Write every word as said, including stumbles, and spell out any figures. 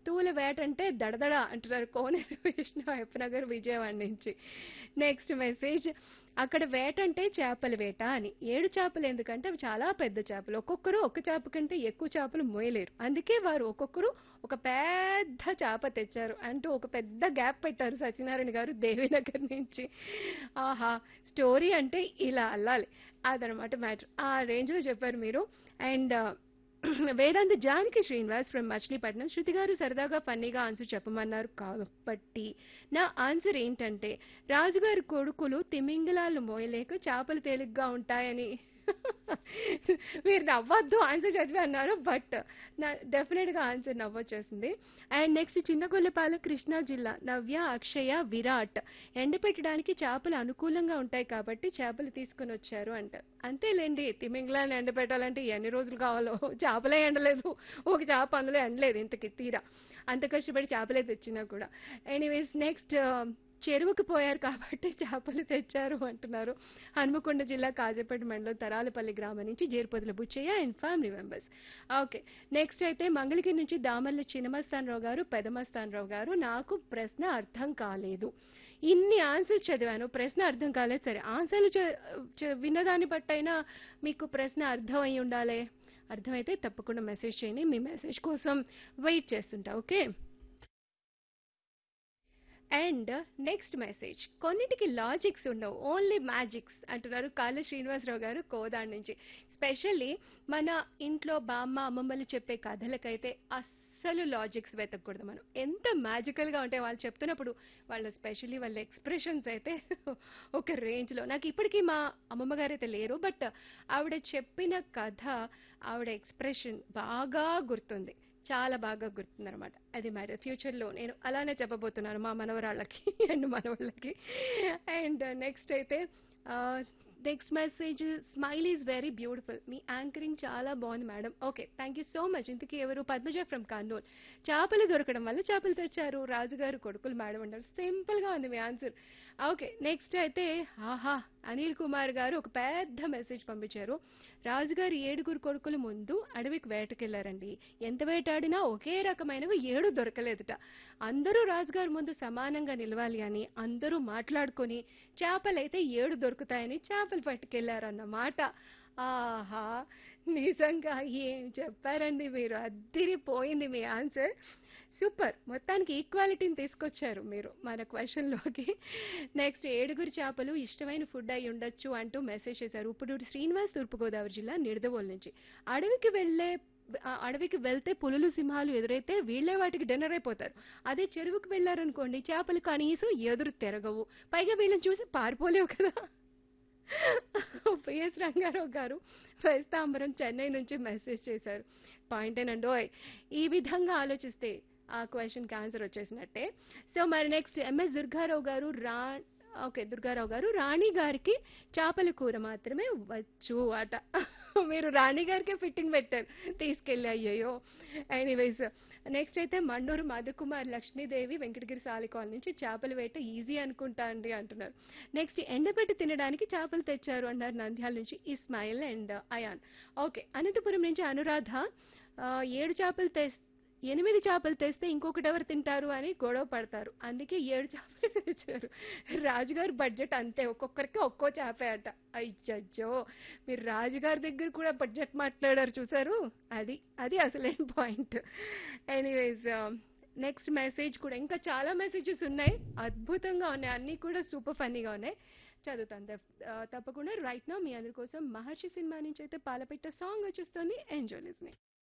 జంతువుల వేట అంటే దడదడ అంటున్నారు కోనేరు విష్ణు అయ్యప్పనగర్ విజయవాడ నుంచి. నెక్స్ట్ మెసేజ్ అక్కడ వేట అంటే చేపల వేట అని. ఏడు చేపలు ఎందుకంటే అవి చాలా పెద్ద చేపలు. ఒక్కొక్కరు ఒక చేప కంటే ఎక్కువ చేపలు మోయలేరు. అందుకే వారు ఒక్కొక్కరు ఒక పెద్ద చేప తెచ్చారు అంటూ ఒక పెద్ద గ్యాప్ పెట్టారు సత్యనారాయణ గారు దేవీనగర్ నుంచి. ఆహా! స్టోరీ అంటే ఇలా అల్లాలి. అదనమాట మ్యాటర్. ఆ రేంజ్ లో చెప్పారు మీరు. And Vedanta Janaki Srinivas from Machilipatnam. శృతి గారు సరదాగా ఫన్నీగా ఆన్సర్ చెప్పమన్నారు కాబట్టి నా ఆన్సర్ ఏంటంటే రాజుగారి కొడుకులు తిమింగలాలు మోయలేక చేపలు తేలిగ్గా ఉంటాయని. మీరు నవ్వద్దు ఆన్సర్ చదివి అన్నారు బట్ నా డెఫినెట్ గా answer నవ్వొచ్చేసింది. And next Chinna Gollapalem Krishna జిల్లా నవ్య అక్షయ విరాట్ ఎండపెట్టడానికి చేపలు అనుకూలంగా ఉంటాయి కాబట్టి చేపలు తీసుకుని వచ్చారు అంటారు. అంతేలేండి తిమింగలాన్ని ఎండపెట్టాలంటే ఎన్ని రోజులు కావాలో చేపలే ఎండలేదు ఒక చేప అందులో ఎండలేదు ఇంతకి తీరా అంత కష్టపడి చేపలే తెచ్చినా కూడా. ఎనీవేస్ నెక్స్ట్ చెరువుకు పోయారు కాబట్టి చేపలు తెచ్చారు అంటున్నారు. హన్మకొండ జిల్లా కాజేపేట మండలం తరాలపల్లి గ్రామం నుంచి జేరుపొదల Buchaiah and family members. Okay next అయితే మంగళగిరి నుంచి దామర్ల చిన్నమస్తానరావు గారు పెదమస్తానరావు గారు నాకు ప్రశ్న అర్థం కాలేదు. ఇన్ని ఆన్సర్స్ చదివాను ప్రశ్న అర్థం కాలేదు. సరే ఆన్సర్లు విన్నదాన్ని బట్టయినా మీకు ప్రశ్న అర్థం అయి ఉండాలి. అర్థమైతే తప్పకుండా మెసేజ్ చేయండి. మీ మెసేజ్ కోసం వెయిట్ చేస్తుంటా. ఓకే అండ్ నెక్స్ట్ మెసేజ్ కొన్నిటికి లాజిక్స్ ఉండవు ఓన్లీ మ్యాజిక్స్ అంటున్నారు కాళ్ళ శ్రీనివాసరావు గారు కోదాడ్ నుంచి. స్పెషల్లీ మన ఇంట్లో బామ్మ అమ్మమ్మలు చెప్పే కథలకైతే అస్సలు లాజిక్స్ వెతకూడదు మనం. ఎంత మ్యాజికల్ గా ఉంటాయి వాళ్ళు చెప్తున్నప్పుడు వాళ్ళ స్పెషల్లీ వాళ్ళ ఎక్స్ప్రెషన్స్ అయితే ఒక రేంజ్ లో. నాకు ఇప్పటికీ మా అమ్మమ్మ గారు అయితే లేరు బట్ ఆవిడ చెప్పిన కథ ఆవిడ ఎక్స్ప్రెషన్ బాగా గుర్తుంది. చాలా బాగా గుర్తుందనమాట. అది మ్యాటర్. ఫ్యూచర్ లో నేను అలానే చెప్పబోతున్నాను మా మనవరాళ్ళకి అండ్ మనవాళ్ళకి. అండ్ నెక్స్ట్ అయితే next message smile is very beautiful me anchoring చాలా బాగుంది madam. Okay thank you so much. ఇంతకీ ఎవరు పద్మజ ఫ్రమ్ కర్నూల్. చేపలు దొరకడం వల్ల చేపలు తెచ్చారు రాజుగారు కొడుకులు మేడం అంటారు. సింపుల్ గా ఉంది మీ ఆన్సర్. ఓకే నెక్స్ట్ అయితే ఆహా అనిల్ కుమార్ గారు ఒక పెద్ద మెసేజ్ పంపించారు. రాజుగారు ఏడుగురు కొడుకులు ముందు అడవికి వేటకెళ్లారండి. ఎంత వేటాడినా ఒకే రకమైనవి ఏడు దొరకలేదుట. అందరూ రాజుగారి ముందు సమానంగా నిలవాలి అని అందరూ మాట్లాడుకొని చేపలైతే ఏడు దొరుకుతాయని చేపలు పట్టుకెళ్లారన్నమాట. ఆహా నిజంగా ఏం చెప్పారండి మీరు. అద్దిరిపోయింది మీ ఆన్సర్. సూపర్ మొత్తానికి ఈక్వాలిటీని తీసుకొచ్చారు మీరు మన క్వశ్చన్ లోకి. నెక్స్ట్ ఏడుగురు చేపలు ఇష్టమైన ఫుడ్ అయి ఉండొచ్చు అంటూ మెసేజ్ చేశారు. ఇప్పుడు శ్రీనివాస్ తూర్పుగోదావరి జిల్లా నిడదవోలు నుంచి. అడవికి వెళ్లే అడవికి వెళ్తే పులులు సింహాలు ఎదురైతే వీళ్లే వాటికి డిన్నర్ అయిపోతారు. అదే చెరువుకు వెళ్లారనుకోండి చేపలు కనీసం ఎదురు తిరగవు. పైగా వీళ్ళని చూసి పారిపోలేవు కదా. పిఎస్ రంగారావు గారు వేస్తాంబరం చెన్నై నుంచి మెసేజ్ చేశారు. పాయింట్ ఏనండో ఈ విధంగా ఆలోచిస్తే ఆ క్వశ్చన్ కి ఆన్సర్ వచ్చేసినట్టే. సో మరి నెక్స్ట్ ఎంఎస్ దుర్గారావు గారు రా ఓకే దుర్గారావు గారు రాణి గారికి చేపల కూర మాత్రమే వచ్చు అట. మీరు రాణి గారికి ఫిట్టింగ్ పెట్టారు తీసుకెళ్ళి. అయ్యయ్యో. ఎనీవేస్ నెక్స్ట్ అయితే మండూరు మధుకుమార్ లక్ష్మీదేవి వెంకటగిరి సాలికాల్ నుంచి చేపల వేట ఈజీ అనుకుంటా అండి అంటున్నారు. నెక్స్ట్ ఎండబెట్టి తినడానికి చేపలు తెచ్చారు అన్నారు నంద్యాల నుంచి Ismail and ion. Okay Anantapuram నుంచి అనురాధ ఏడు చేపలు తెస్తే ఎనిమిది చేపలు తెస్తే ఇంకొకటి ఎవరు తింటారు అని గొడవ పడతారు. అందుకే ఏడు చేపలు తెచ్చారు. రాజుగారి బడ్జెట్ అంతే ఒక్కొక్కరికి ఒక్కో చేపే అట. అయ్యో మీరు రాజుగారి దగ్గర కూడా బడ్జెట్ మాట్లాడారు చూసారు. అది అది అసలైన పాయింట్. ఎనీవేస్ నెక్స్ట్ మెసేజ్ కూడా ఇంకా చాలా మెసేజెస్ ఉన్నాయి. అద్భుతంగా ఉన్నాయి అన్ని కూడా సూపర్ ఫన్నీగా ఉన్నాయి. చదువుతాను తప్పకుండా. రైట్ నా మీ అందరి కోసం మహర్షి సినిమా నుంచి అయితే పాలపెట్ట సాంగ్ వచ్చేస్తుంది. Enjoy listening.